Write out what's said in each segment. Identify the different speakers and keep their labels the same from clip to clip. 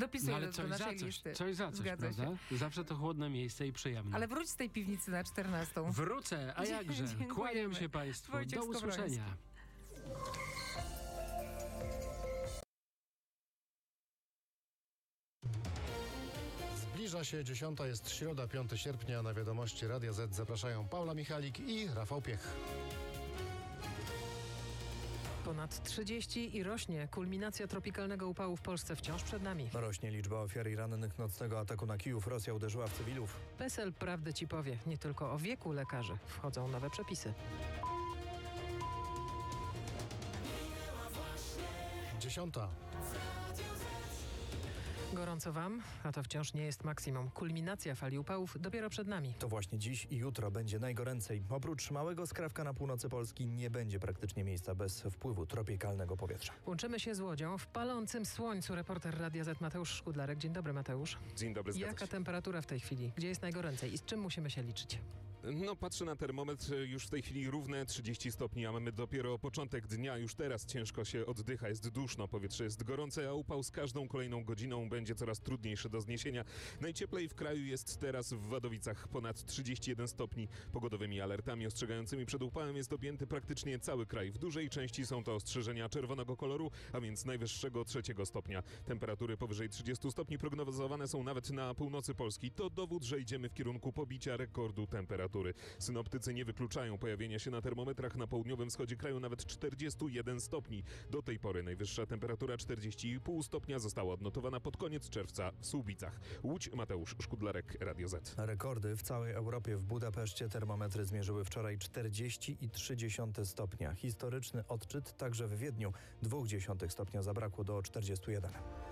Speaker 1: Dopisuję
Speaker 2: ale
Speaker 1: do
Speaker 2: coś
Speaker 1: naszej
Speaker 2: za coś,
Speaker 1: listy.
Speaker 2: coś za coś,
Speaker 1: Zgadza
Speaker 2: prawda?
Speaker 1: się.
Speaker 2: Zawsze to chłodne miejsce i przyjemne.
Speaker 1: Ale wróć z tej piwnicy na 14.
Speaker 2: Wrócę, a jakże?
Speaker 1: Dziękujemy.
Speaker 2: Kłaniam się Państwu.
Speaker 1: Wojciech
Speaker 2: Do usłyszenia.
Speaker 3: Zbliża się 10, jest środa, 5 sierpnia. Na wiadomości Radia Z zapraszają Paula Michalik i Rafał Piech.
Speaker 4: Ponad 30 i rośnie. Kulminacja tropikalnego upału w Polsce wciąż przed nami.
Speaker 5: Rośnie liczba ofiar i rannych nocnego ataku na Kijów. Rosja uderzyła w cywilów.
Speaker 4: PESEL prawdę ci powie. Nie tylko o wieku lekarzy. Wchodzą nowe przepisy.
Speaker 3: 10.
Speaker 4: Gorąco wam, a to wciąż nie jest maksimum. Kulminacja fali upałów dopiero przed nami.
Speaker 5: To właśnie dziś i jutro będzie najgoręcej. Oprócz małego skrawka na północy Polski nie będzie praktycznie miejsca bez wpływu tropikalnego powietrza.
Speaker 4: Łączymy się z Łodzią. W palącym słońcu reporter Radia Z Mateusz Szkudlarek. Dzień dobry, Mateusz.
Speaker 6: Dzień dobry, zgadza
Speaker 4: Jaka
Speaker 6: się.
Speaker 4: temperatura w tej chwili? Gdzie jest najgoręcej i z czym musimy się liczyć?
Speaker 6: No, patrzę na termometr, już w tej chwili równe 30 stopni, a mamy dopiero początek dnia. Już teraz ciężko się oddycha, jest duszno, powietrze jest gorące, a upał z każdą kolejną godziną będzie coraz trudniejszy do zniesienia. Najcieplej w kraju jest teraz w Wadowicach, ponad 31 stopni. Pogodowymi alertami ostrzegającymi przed upałem jest objęty praktycznie cały kraj. W dużej części są to ostrzeżenia czerwonego koloru, a więc najwyższego 3 stopnia. Temperatury powyżej 30 stopni prognozowane są nawet na północy Polski. To dowód, że idziemy w kierunku pobicia rekordu temperatury. Synoptycy nie wykluczają pojawienia się na termometrach na południowym wschodzie kraju nawet 41 stopni. Do tej pory najwyższa temperatura 40,5 stopnia została odnotowana pod koniec czerwca w Słubicach. Łódź, Mateusz Szkudlarek, Radio Z.
Speaker 5: Rekordy w całej Europie. W Budapeszcie termometry zmierzyły wczoraj 40,3 stopnia. Historyczny odczyt także w Wiedniu. 0,2 stopnia zabrakło do 41.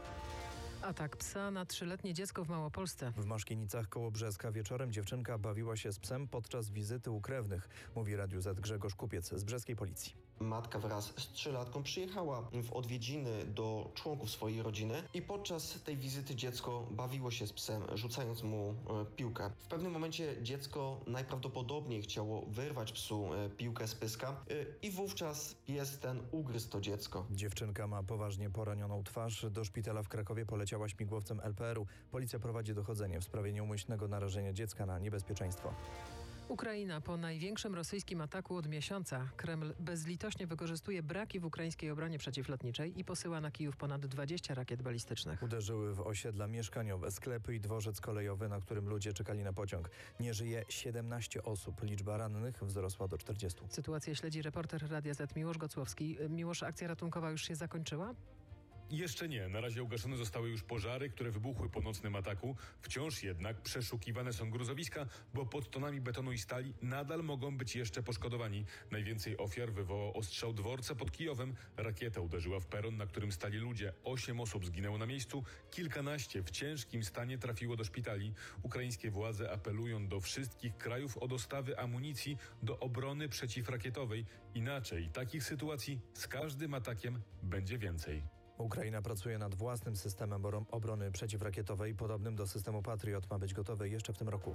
Speaker 4: Atak psa na 3-letnie dziecko w Małopolsce.
Speaker 5: W Maszkienicach koło Brzeska wieczorem dziewczynka bawiła się z psem podczas wizyty u krewnych, mówi Radiu Z Grzegorz Kupiec z brzeskiej policji.
Speaker 7: Matka wraz z 3-latką przyjechała w odwiedziny do członków swojej rodziny i podczas tej wizyty dziecko bawiło się z psem, rzucając mu piłkę. W pewnym momencie dziecko najprawdopodobniej chciało wyrwać psu piłkę z pyska i wówczas pies ten ugryzł to dziecko.
Speaker 5: Dziewczynka ma poważnie poranioną twarz. Do szpitala w Krakowie poleciała śmigłowcem LPR-u. Policja prowadzi dochodzenie w sprawie nieumyślnego narażenia dziecka na niebezpieczeństwo.
Speaker 4: Ukraina po największym rosyjskim ataku od miesiąca. Kreml bezlitośnie wykorzystuje braki w ukraińskiej obronie przeciwlotniczej i posyła na Kijów ponad 20 rakiet balistycznych.
Speaker 5: Uderzyły w osiedla mieszkaniowe, sklepy i dworzec kolejowy, na którym ludzie czekali na pociąg. Nie żyje 17 osób. Liczba rannych wzrosła do 40.
Speaker 4: Sytuację śledzi reporter Radia Z Miłosz Gocłowski. Miłosz, akcja ratunkowa już się zakończyła?
Speaker 8: Jeszcze nie. Na razie ugaszone zostały już pożary, które wybuchły po nocnym ataku. Wciąż jednak przeszukiwane są gruzowiska, bo pod tonami betonu i stali nadal mogą być jeszcze poszkodowani. Najwięcej ofiar wywołał ostrzał dworca pod Kijowem. Rakieta uderzyła w peron, na którym stali ludzie. 8 osób zginęło na miejscu, kilkanaście w ciężkim stanie trafiło do szpitali. Ukraińskie władze apelują do wszystkich krajów o dostawy amunicji do obrony przeciwrakietowej. Inaczej takich sytuacji z każdym atakiem będzie więcej.
Speaker 5: Ukraina pracuje nad własnym systemem obrony przeciwrakietowej, podobnym do systemu Patriot. Ma być gotowy jeszcze w tym roku.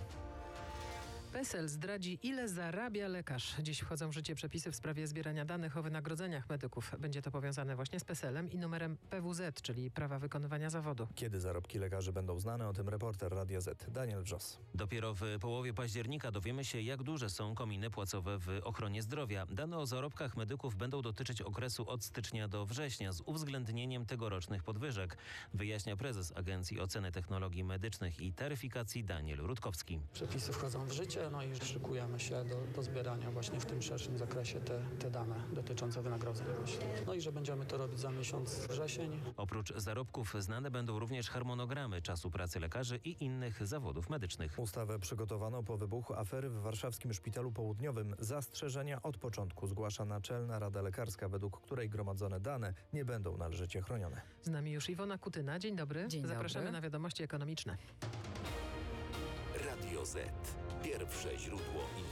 Speaker 4: PESEL zdradzi, ile zarabia lekarz. Dziś wchodzą w życie przepisy w sprawie zbierania danych o wynagrodzeniach medyków. Będzie to powiązane właśnie z PESEL-em i numerem PWZ, czyli prawa wykonywania zawodu.
Speaker 5: Kiedy zarobki lekarzy będą znane, o tym reporter Radia Z Daniel Wrzos.
Speaker 9: Dopiero w połowie października dowiemy się, jak duże są kominy płacowe w ochronie zdrowia. Dane o zarobkach medyków będą dotyczyć okresu od stycznia do września z uwzględnieniem tegorocznych podwyżek, wyjaśnia prezes Agencji Oceny Technologii Medycznych i Taryfikacji Daniel Rutkowski.
Speaker 10: Przepisy wchodzą w życie, no i szykujemy się do zbierania właśnie w tym szerszym zakresie te dane dotyczące wynagrodzeń. No i że będziemy to robić za miesiąc wrzesień.
Speaker 9: Oprócz zarobków znane będą również harmonogramy czasu pracy lekarzy i innych zawodów medycznych.
Speaker 5: Ustawę przygotowano po wybuchu afery w warszawskim Szpitalu Południowym. Zastrzeżenia od początku zgłasza Naczelna Rada Lekarska, według której gromadzone dane nie będą należycie chronione.
Speaker 4: Z nami już Iwona Kutyna. Dzień dobry.
Speaker 1: Dzień dobry.
Speaker 4: Zapraszamy na wiadomości ekonomiczne.
Speaker 11: Radio Z. Pierwsze źródło